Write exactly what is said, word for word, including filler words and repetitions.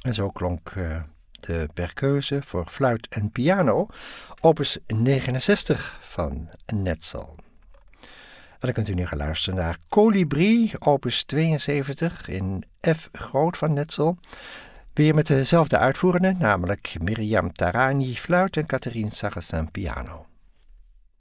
En zo klonk uh, de perkeuze voor fluit en piano, opus negenenzestig van Netzel. En dan kunt u nu gaan luisteren naar Colibri, opus tweeënzeventig in F groot van Netzel. Weer met dezelfde uitvoerende, namelijk Miriam Tarani fluit en Catherine Saracen piano.